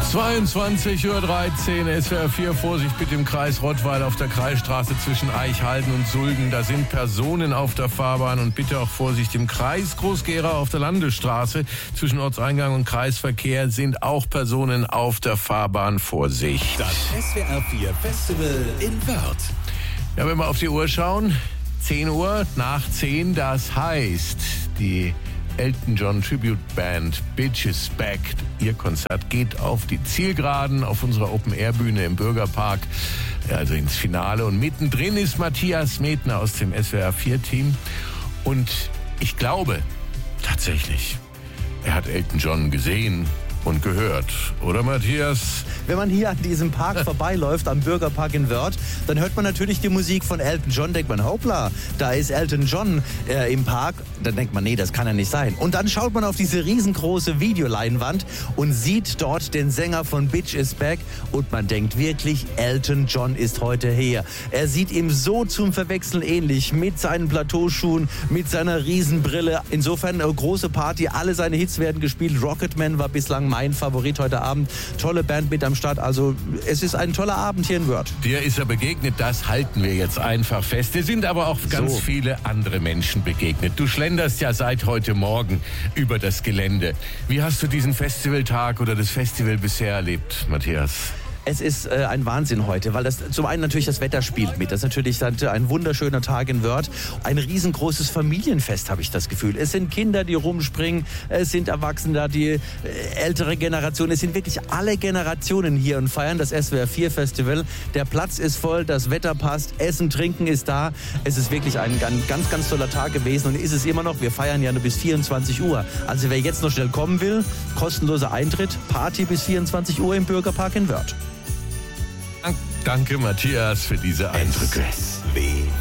22:13 Uhr, SWR 4, Vorsicht bitte im Kreis Rottweil auf der Kreisstraße zwischen Eichhalden und Sulgen. Da sind Personen auf der Fahrbahn und bitte auch Vorsicht im Kreis Groß-Gerau auf der Landesstraße. Zwischen Ortseingang und Kreisverkehr sind auch Personen auf der Fahrbahn. Vorsicht. Das SWR 4 Festival in Wörth. Ja, wenn wir auf die Uhr schauen, 10 Uhr nach 10, das heißt, die Elton John Tribute Band Bitch is Back. Ihr Konzert geht auf die Zielgeraden auf unserer Open-Air-Bühne im Bürgerpark, also ins Finale. Und mittendrin ist Matthias Medner aus dem SWR 4-Team. Und ich glaube tatsächlich, er hat Elton John gesehen und gehört. Oder Matthias? Wenn man hier an diesem Park vorbeiläuft, am Bürgerpark in Wörth, dann hört man natürlich die Musik von Elton John, denkt man, hoppla, da ist Elton John im Park. Dann denkt man, nee, das kann ja nicht sein. Und dann schaut man auf diese riesengroße Videoleinwand und sieht dort den Sänger von Bitch is Back und man denkt wirklich, Elton John ist heute hier. Er sieht ihm so zum Verwechseln ähnlich, mit seinen Plateauschuhen, mit seiner Riesenbrille. Insofern eine große Party, alle seine Hits werden gespielt. Rocketman war bislang mein Favorit heute Abend. Tolle Band mit am Start. Also es ist ein toller Abend hier in Wörth. Dir ist er begegnet, das halten wir jetzt einfach fest. Dir sind aber auch ganz viele andere Menschen begegnet. Du schlenderst ja seit heute Morgen über das Gelände. Wie hast du diesen Festivaltag oder das Festival bisher erlebt, Matthias? Es ist ein Wahnsinn heute, weil das zum einen natürlich das Wetter spielt mit. Das ist natürlich ein wunderschöner Tag in Wörth. Ein riesengroßes Familienfest, habe ich das Gefühl. Es sind Kinder, die rumspringen, es sind Erwachsene da, die ältere Generation. Es sind wirklich alle Generationen hier und feiern das SWR 4 Festival. Der Platz ist voll, das Wetter passt, Essen, Trinken ist da. Es ist wirklich ein ganz, ganz toller Tag gewesen und ist es immer noch. Wir feiern ja nur bis 24 Uhr. Also wer jetzt noch schnell kommen will, kostenloser Eintritt, Party bis 24 Uhr im Bürgerpark in Wörth. Danke, Matthias, für diese Eindrücke. SWR